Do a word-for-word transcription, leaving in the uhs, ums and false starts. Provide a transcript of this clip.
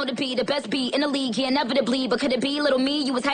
to be the best beat in the league, yeah, inevitably. But could it be little me? You was